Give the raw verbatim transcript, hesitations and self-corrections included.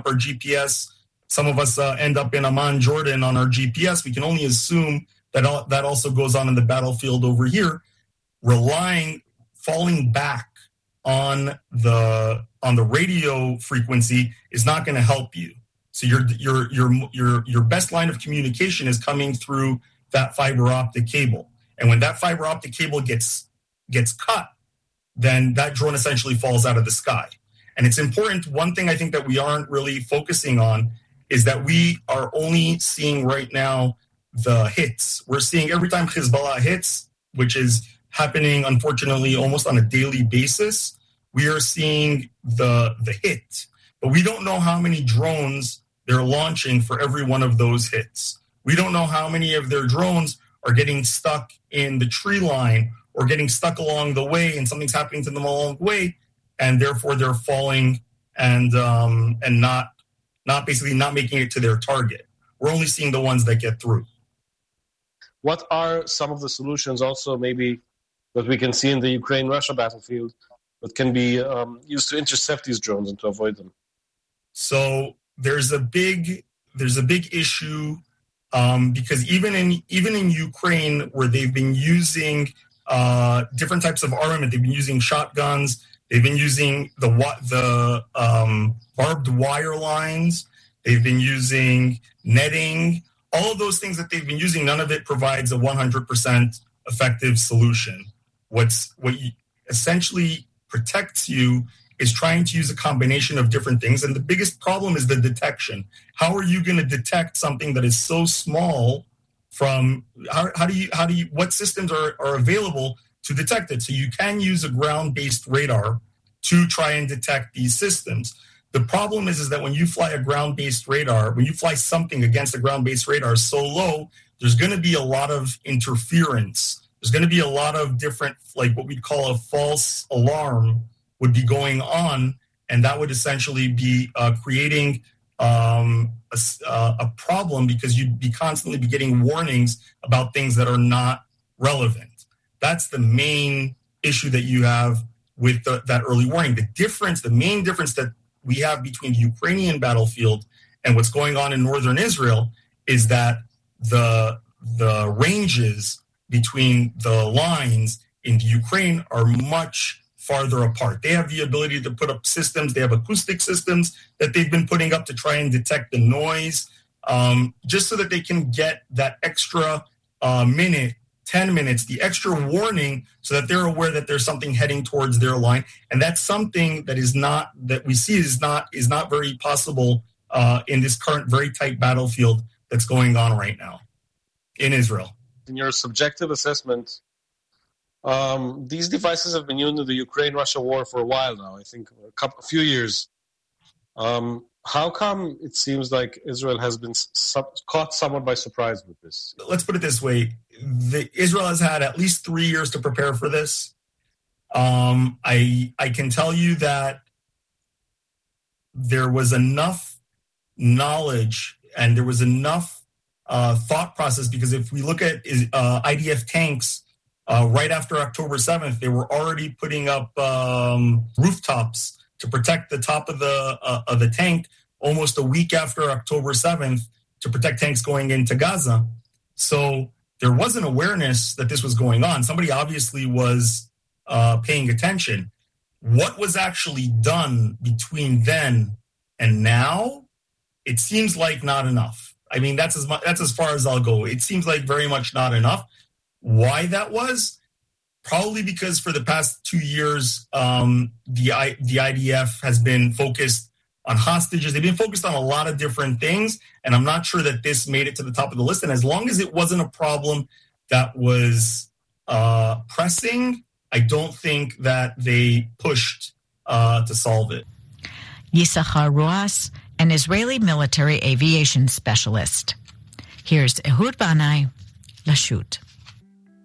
our G P S. Some of us uh, end up in Amman, Jordan on our G P S. We can only assume that all, that also goes on in the battlefield over here. Relying, falling back on the on the radio frequency is not going to help you. So your your your your your best line of communication is coming through that fiber optic cable. And when that fiber optic cable gets gets cut, then that drone essentially falls out of the sky. And it's important. One thing I think that we aren't really focusing on is that we are only seeing right now the hits. We're seeing every time Hezbollah hits, which is happening, unfortunately, almost on a daily basis, we are seeing the the hit. But we don't know how many drones they're launching for every one of those hits. We don't know how many of their drones are getting stuck in the tree line or getting stuck along the way and something's happening to them along the way, and therefore they're falling and um, and not not basically not making it to their target. We're only seeing the ones that get through. What are some of the solutions also maybe that we can see in the Ukraine-Russia battlefield that can be um, used to intercept these drones and to avoid them? So there's a big there's a big issue um, because even in even in Ukraine, where they've been using uh, different types of armament, they've been using shotguns, they've been using the the um, barbed wire lines, they've been using netting. All of those things that they've been using, none of it provides a one hundred percent effective solution. What's what you, essentially protects you is trying to use a combination of different things. And the biggest problem is the detection. How are you going to detect something that is so small from, how, how do you, how do you, what systems are, are available to detect it? So you can use a ground-based radar to try and detect these systems. The problem is, is that when you fly a ground-based radar, when you fly something against a ground-based radar so low, there's going to be a lot of interference. There's going to be a lot of different, like what we'd call a false alarm would be going on, and that would essentially be uh, creating um, a, uh, a problem because you'd be constantly be getting warnings about things that are not relevant. That's the main issue that you have with the, that early warning. The difference, the main difference that we have between the Ukrainian battlefield and what's going on in northern Israel is that the the ranges between the lines in the Ukraine are much farther apart. They have the ability to put up systems. They have acoustic systems that they've been putting up to try and detect the noise, um, just so that they can get that extra uh, minute, ten minutes, the extra warning, so that they're aware that there's something heading towards their line. And that's something that is not, that we see is not, is not very possible uh, in this current very tight battlefield that's going on right now in Israel. In your subjective assessment, um, these devices have been used in the Ukraine-Russia war for a while now, I think a, couple, a few years. Um, how come it seems like Israel has been su- caught somewhat by surprise with this? Let's put it this way. The, Israel has had at least three years to prepare for this. Um, I I can tell you that there was enough knowledge and there was enough uh, thought process, because if we look at uh, I D F tanks, uh, right after October seventh, they were already putting up um, rooftops to protect the top of the uh, of the tank almost a week after October seventh to protect tanks going into Gaza. So there was an awareness that this was going on. Somebody obviously was uh, paying attention. What was actually done between then and now, it seems like not enough. I mean, that's as much, that's as far as I'll go. It seems like very much not enough. Why that was? Probably because for the past two years, um, the I, the I D F has been focused on hostages. They've been focused on a lot of different things, and I'm not sure that this made it to the top of the list. And as long as it wasn't a problem that was uh, pressing, I don't think that they pushed uh, to solve it. Yisachar Ruas, an Israeli military aviation specialist. Here's Ehud Banai, Lashut.